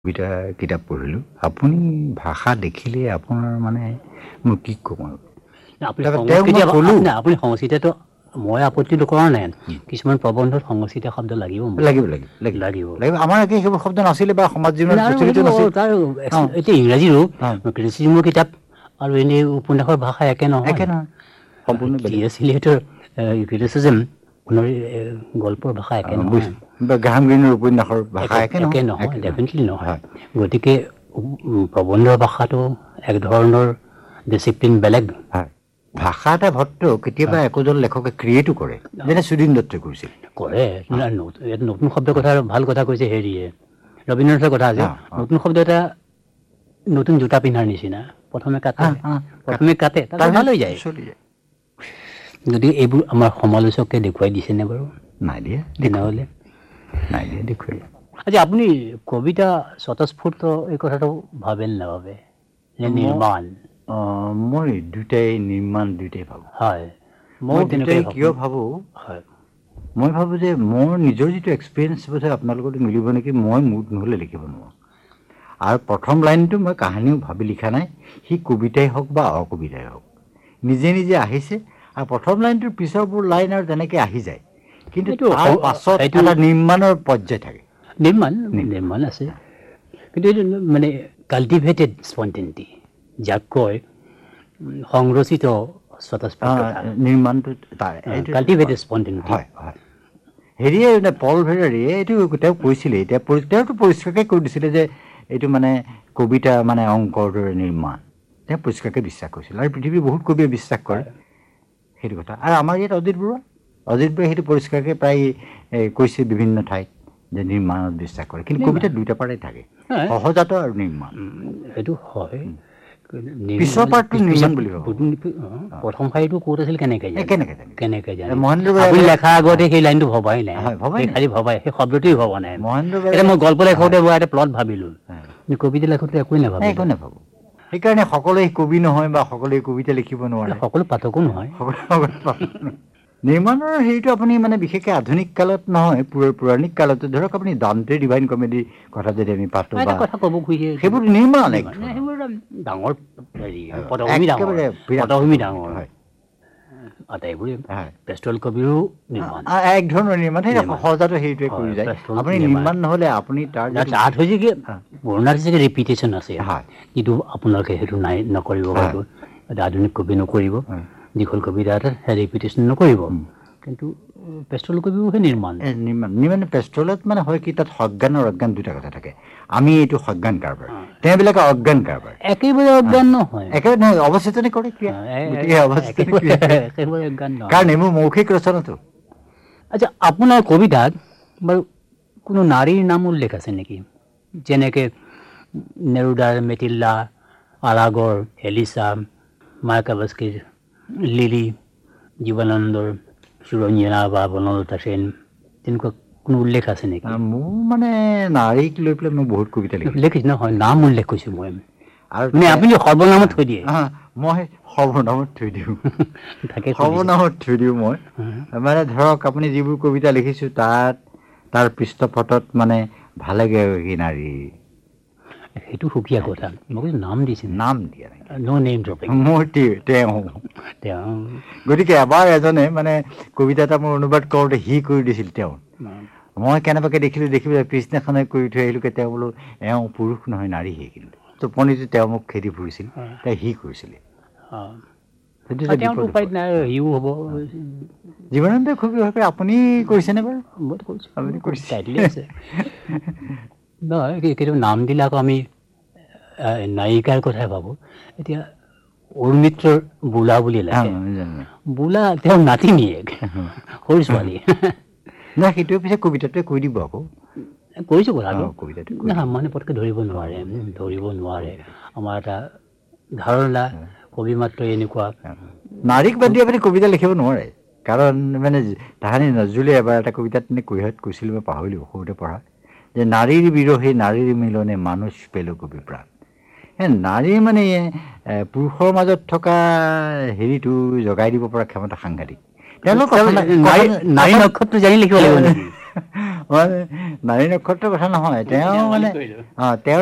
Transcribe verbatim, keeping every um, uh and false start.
কবিতা কিতাপ পঢ়িলো আপুনি ভাষা দেখিলে আপোনাৰ মানে মই কি ক'ম আৰু আপুনি সংস্কৃতি না আপুনি সংস্কৃতিটো মই আপত্তিটো কৰা নাই কিছুমান প্ৰবন্ধত সংস্কৃতি শব্দ লাগিব লাগিব লাগিব লাগিব লাগিব আমাৰ কি সেইবোৰ শব্দ নাছিলে বা সমাজ জীৱনত প্ৰচলিত নাছিল তাৰ এতিয়া ইংৰাজী ৰূপ ক্ৰিটিচিজমৰ কিতাপ আৰু এনে উপন্যাসৰ ভাষা একে নহয় একে নহয় সম্পূৰ্ণ বেলেগ আছিলে সেইটো ক্ৰিটিচিজম গল্পৰ ভাষা একে নহয় বা গ্ৰাহাম গ্ৰীণৰ উপন্যাসৰ ভাষা একে নহয় ডেফিনেটলি নহয় গতিকে প্ৰবন্ধৰ ভাষাটো এক ধৰণৰ ডিচিপ্লিন বেলেগ হয় ভাষা এটা ভট্ট কেতিয়াবা একোজন লেখকে ক্ৰিয়েটো কৰে যেনে সুদিন দত্তই কৰিছিল কৰে নতুন শব্দ কথা ভাল কথা কৈছে হেৰিয়ে ৰবীন্দ্ৰনাথৰ কথা আছে নতুন শব্দ এটা নতুন জোতা পিন্ধাৰ নিচিনা প্ৰথমে কাটে প্ৰথমে কাটে তাৰ ভাল হৈ যায় চলি যায় গতিকে এইবোৰ আমাৰ সমালোচকে দেখুৱাই দিছেনে বাৰু নাই দিয়া তেনেহ'লে নাই দিয়া দেখুৱাই আচ্ছা আপুনি কবিতা স্বতঃস্ফূৰ্ত এই কথাটো ভাবে নাভাবে যে নিৰ্মাণ মই দুটাই নিৰ্মাণ দুটাই ভাবোঁ হয় মই দুটাই কিয় ভাবোঁ হয় মই ভাবোঁ যে মোৰ নিজৰ যিটো এক্সপিৰিয়েঞ্চ বোধহয় আপোনালোকৰ মিলিব নেকি মই মুড নহ'লে লিখিব নোৱাৰোঁ আৰু প্ৰথম লাইনটো মই কাহিনীও ভাবি লিখা নাই সি কবিতাই হওক বা অকবিতাই হওক নিজে নিজে আহিছে আৰু প্ৰথম লাইনটোৰ পিছৰবোৰ লাইন আৰু তেনেকৈ আহি যায় কিন্তু তাৰ পাছত এটা নিৰ্মাণৰ পৰ্যায় থাকে নিৰ্মাণ নিৰ্মাণ আছে কিন্তু এইটো মানে কাল্টিভেটেড স্পণ্টেনিটি যাক কয় সংৰচিত স্বতঃস্ফূৰ্ততা নিৰ্মাণটো তাৰ কাল্টিভেটেড স্পণ্টেনিটি হয় হয় হেৰিয়ে পল ভেৰাৰীয়ে এইটো তেওঁ কৈছিলে এতিয়া তেওঁতো পৰিষ্কাৰকৈ কৈ দিছিলে যে এইটো মানে কবিতা মানে অংকৰ দৰে নিৰ্মাণ তেওঁ পৰিষ্কাৰকৈ বিশ্বাস কৰিছিল আৰু পৃথিৱীৰ বহুত কবিয়ে বিশ্বাস কৰে সেইটো কথা আৰু আমাৰ ইয়াত অজিত বৰুৱা অজিত বৰুৱাই সেইটো পৰিষ্কাৰকৈ প্ৰায় কৈছে বিভিন্ন ঠাইত যে নিৰ্মাণত বিশ্বাস কৰে কিন্তু কবিতা দুইটা পাৰেই থাকে সহজাত আৰু নিৰ্মাণ সেইটো হয় পিছৰ পাৰ্টটো নিৰ্মাণ বুলি ভাবোঁ প্ৰথম শাৰীটো ক'ত আছিল কেনেকৈ কেনেকৈ কেনেকৈ জানে মহেন্দ্ৰ আপুনি লেখাৰ আগতে সেই লাইনটো ভবাই নাই ভবাই খালি ভবাই সেই শব্দটোৱেই ভবা নাই মহেন্দ্ৰ এতিয়া মই গল্প লেখোঁতে মই এটা প্লট ভাবিলোঁ কবিতা লেখোঁতে একোৱেই নাভাবোঁ একো নাভাবোঁ সেইকাৰণে সকলোৱে কবি নহয় বা সকলোৱে কবিতা লিখিব নোৱাৰে সকলো পাঠকো নহয় নিৰ্মাণৰ হেৰিটো আপুনি মানে বিশেষকৈ আধুনিক কালত নহয় পৌৰাণিক কালতো ধৰক আপুনি দান্তে ডিভাইন কমেডি কথা যদি আমি পাতোঁ বা কথা ক'ব খুজিছে সেইবোৰ নিৰ্মাণ সেইবোৰ ডাঙৰ হেৰি পটভূমি ডাঙৰ পটভূমি ডাঙৰ হয় আটাইবোৰে পেষ্টল কবিৰো নিৰ্মাণ এক ধৰণৰ নিৰ্মাণ সেই সহজাত হেৰিটোৱে কৰি যায় আপুনি নিৰ্মাণ নহ'লে আপুনি তাৰ তাত হৈছে কি পুৰণাত হৈছে কি ৰিপিটেশ্যন আছে কিন্তু আপোনালোকে সেইটো নাই নকৰিব হয়তো এটা আধুনিক কবি নকৰিব দীঘল কবিতা এটা ৰিপিটেশ্যন নকৰিব কিন্তু পেষ্টল কবিও সেই নিৰ্মাণ নিৰ্মাণ নিৰ্মাণ পেষ্টলত মানে হয় কি তাত সজ্ঞান আৰু অজ্ঞান দুটা কথা থাকে আমি এইটো সজ্ঞান কাৰবাৰ তেওঁবিলাকে অজ্ঞান কাৰবাৰ একেবাৰে অজ্ঞান নহয় একেবাৰে নহয় অৱচেতনে কৰে ক্ৰিয়া কাৰণ এইবোৰ মৌখিক ৰচনাটো আচ্ছা আপোনাৰ কবিতাত বাৰু কোনো নাৰীৰ নাম উল্লেখ আছে নেকি যেনেকৈ নেৰুদাৰ মেটিল্লা আলাগৰ এলিছা মায়াকাবাস্কিৰ লিলি জীৱানন্দৰ সুৰঞ্জনা বা বনলতা সেন তেনেকুৱা কোনো উল্লেখ আছে নেকি মোৰ মানে নাৰীক লৈ পেলাই মই বহুত কবিতা লিখিছোঁ লিখিছোঁ নহয় নাম উল্লেখ কৰিছোঁ মই আৰু মানে আপুনি সৰ্বনামত থৈ দিয়ে মই সৰ্বনামত থৈ দিওঁ তাকে সৰ্বনামত থৈ দিওঁ মই মানে ধৰক আপুনি যিবোৰ কবিতা লিখিছোঁ তাত তাৰ পৃষ্ঠপটত মানে ভালে গৈ নাৰী সেইটো সুকীয়া কথা মই নাম দিছোঁ নাম দিয়া নাই নো নেম ড্ৰপিং মোৰ তেওঁ তেওঁ গতিকে এবাৰ এজনে মানে কবিতা এটা মোৰ অনুবাদ কৰোঁতে সি কৰি দিছিল তেওঁ মই কেনেবাকৈ দেখিলোঁ দেখিলোঁ পিছদিনাখনে কৰি থৈ আহিলোঁ তেওঁ বোলো এওঁ পুৰুষ নহয় নাৰীহে কিন্তু টোপনিটো তেওঁ মোক খেদি ফুৰিছিল তেওঁ সি কৰিছিলে জীৱানন্দই খুব বিশেষকৈ আপুনি কৰিছেনে বাৰু মইতো কৰিছোঁ আপুনি কৰিছে নহয় কেতিয়াবা নাম দিলে আকৌ আমি নায়িকাৰ কথাই ভাবোঁ এতিয়া উৰ্মিত্ৰৰ বোলা বুলি লাগে বোলা তেওঁ নাতিনীয়েক সৰু ছোৱালী নাই সেইটোৱে পিছে কবিতাটোৱে কৈ দিব আকৌ কৰিছোঁ কথাটো কবিতাটো নহয় মানে পটকৈ ধৰিব নোৱাৰে ধৰিব নোৱাৰে আমাৰ এটা ধাৰণা কবি মাত্ৰ এনেকুৱা নাৰীক বাদ দি আপুনি কবিতা লিখিব নোৱাৰে কাৰণ মানে তাহানি নজৰুলে এবাৰ এটা কবিতাত কৈহাত কৈছিল মই পাহৰিলোঁ সৰুতে পঢ়া যে নাৰীৰ বিৰহে নাৰীৰ মিলনে মানুষ পেল কবি প্ৰাণ নাৰী মানে পুৰুষৰ মাজত থকা হেৰিটো জগাই দিব পৰা ক্ষমতা সাংঘাতিক তেওঁলোক নাৰী নক্ষত্ৰ জানি লিখিব লাগিব মানে নাৰী নক্ষত্ৰৰ কথা নহয় তেওঁ মানে অঁ তেওঁ